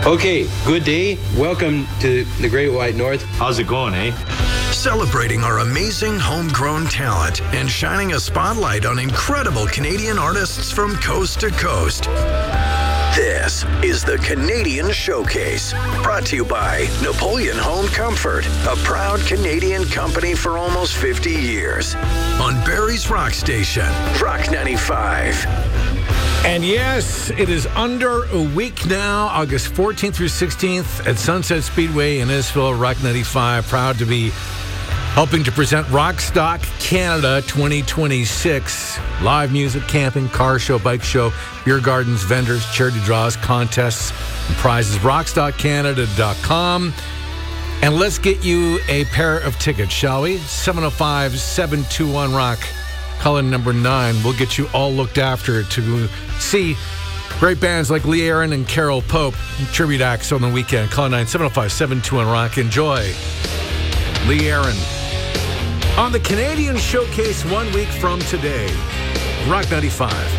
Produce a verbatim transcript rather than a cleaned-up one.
Okay, good day. Welcome to the Great White North. How's it going, eh? Celebrating our amazing homegrown talent and shining a spotlight on incredible Canadian artists from coast to coast. This is the Canadian Showcase, brought to you by Napoleon Home Comfort, a proud Canadian company for almost fifty years. On Barrie's Rock Station, Rock ninety-five. And yes, it is under a week now, August fourteenth through sixteenth at Sunset Speedway in Innisfil, Rock ninety-five. Proud to be helping to present Rockstock Canada twenty twenty-six. Live music, camping, car show, bike show, beer gardens, vendors, charity draws, contests, and prizes. rockstock canada dot com. And let's get you a pair of tickets, shall we? seven oh five, seven two one, ROCK. Call in number nine. We'll get you all looked after to see great bands like Lee Aaron and Carol Pope. Tribute acts on the weekend. Call nine seven oh five, seven two one, ROCK. Enjoy Lee Aaron on the Canadian Showcase one week from today. Rock ninety-five.